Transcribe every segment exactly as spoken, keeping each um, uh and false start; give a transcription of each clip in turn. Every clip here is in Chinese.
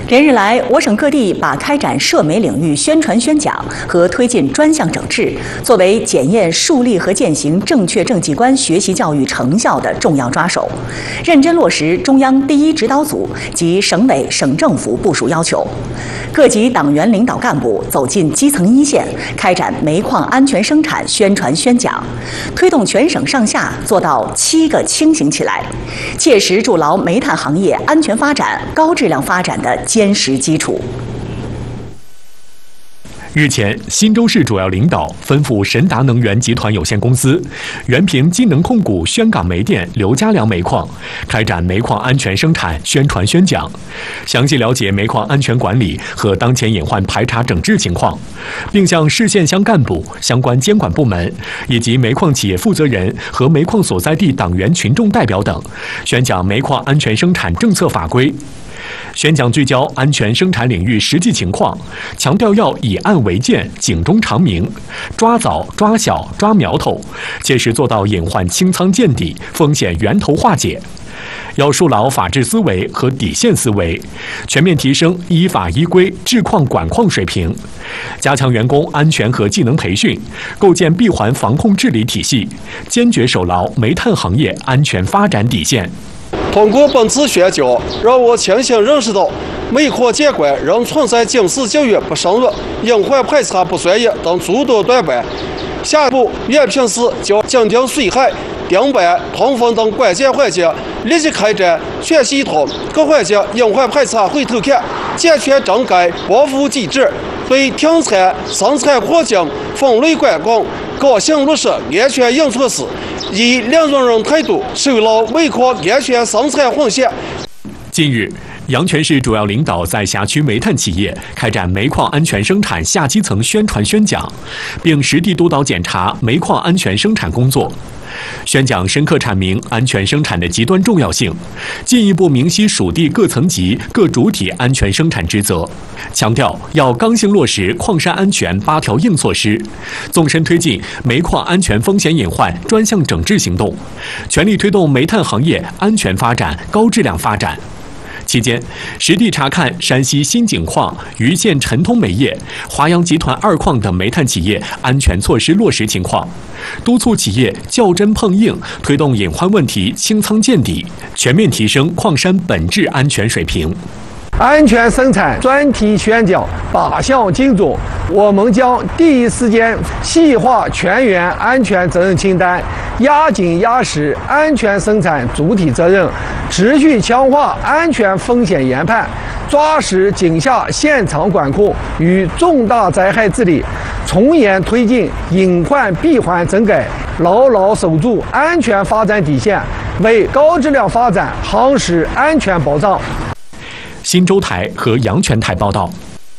连日来，我省各地把开展涉美领域宣传宣讲和推进专项整治作为检验树立和践行正确政绩观学习教育成效的重要抓手，认真落实中央第一指导组及省委省政府部署要求，各级党员领导干部走进基层一线，开展煤矿安全生产宣传宣讲，推动全省上下做到七个清醒起来，切实筑牢煤炭行业安全发展、高质量发展的坚实基础。 日前，忻州市主要领导吩咐神达能源集团有限公司、原平机能控股宣港煤电刘家良煤矿开展煤矿安全生产宣传宣讲，详细了解煤矿安全管理和当前隐患排查整治情况，并向市县乡干部、相关监管部门以及煤矿企业负责人和煤矿所在地党员群众代表等宣讲煤矿安全生产政策法规。宣讲聚焦安全生产领域实际情况，强调要以案为鉴、警钟长鸣，抓早、抓小、抓苗头，切实做到隐患清仓见底、风险源头化解。要树牢法治思维和底线思维，全面提升依法依规治矿管矿水平，加强员工安全和技能培训，构建闭环防控治理体系，坚决守牢煤炭行业安全发展底线。 通过本次宣讲，让我清醒认识到，煤矿监管仍存在警示教育不深入、隐患排查不专业等诸多短板。下一步，原平市将紧盯水害、丁板、通风等关键环节，立即开展全系统各环节隐患排查回头看，健全整改保护机制，对停产生产环境分类管控，高性落实安全应措施，以零容忍态度守牢煤矿安全生产红线。 近日，阳泉市主要领导在辖区煤炭企业开展煤矿安全生产下基层宣传宣讲，并实地督导检查煤矿安全生产工作。宣讲深刻阐明安全生产的极端重要性，进一步明晰属地各层级各主体安全生产职责，强调要刚性落实矿山安全八条硬措施，纵深推进煤矿安全风险隐患专项整治行动，全力推动煤炭行业安全发展、高质量发展。期间，实地查看山西新井矿、盂县辰通煤业、华阳集团二矿等煤炭企业安全措施落实情况，督促企业较真碰硬，推动隐患问题清仓见底，全面提升矿山本质安全水平。 安全生产专题宣讲八项精准，我们将第一时间细化全员安全责任清单，压紧压实安全生产主体责任，持续强化安全风险研判，抓实井下现场管控与重大灾害治理，从严推进隐患闭环整改，牢牢守住安全发展底线，为高质量发展夯实安全保障。 忻州台和阳泉台报道。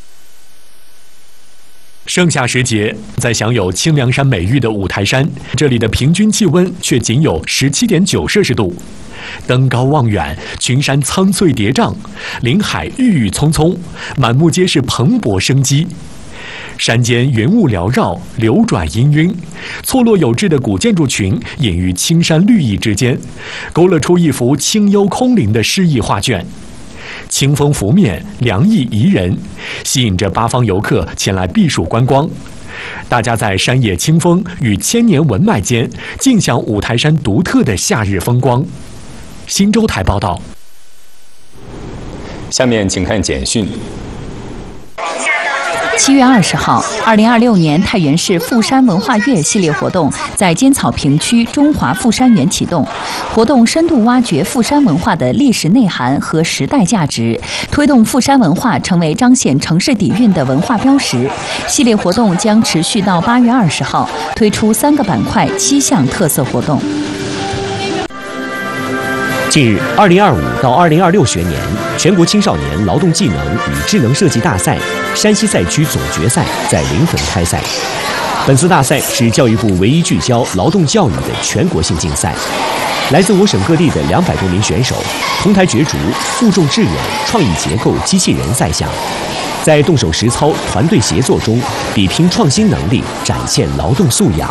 盛夏时节，在享有清凉山美誉的五台山，这里的平均气温却仅有 十七点九摄氏度。登高望远，群山苍翠叠嶂，林海郁郁葱葱，满目皆是蓬勃生机。山间云雾缭绕，流转氤氲，错落有致的古建筑群隐于青山绿意之间，勾勒出一幅清幽空灵的诗意画卷。清风拂面，凉意宜人，吸引着八方游客前来避暑观光。大家在山野清风与千年文脉间，尽享五台山独特的夏日风光。忻州台报道。 下面请看简讯。 七月二十号，二零二六年太原市富山文化月系列活动在尖草坪区中华富山园启动。活动深度挖掘富山文化的历史内涵和时代价值，推动富山文化成为彰显城市底蕴的文化标识。系列活动将持续到八月二十号，推出三个板块、七项特色活动。 近日，二零二五到二零二六学年全国青少年劳动技能与智能设计大赛山西赛区总决赛在临汾开赛。本次大赛是教育部唯一聚焦劳动教育的全国性竞赛，来自我省各地的两百多名选手同台角逐负重致远、创意结构机器人赛项，在动手实操、团队协作中比拼创新能力，展现劳动素养。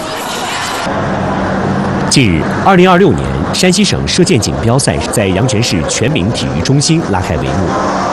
近日，二零二六年山西省射箭锦标赛在阳泉市全民体育中心拉开帷幕。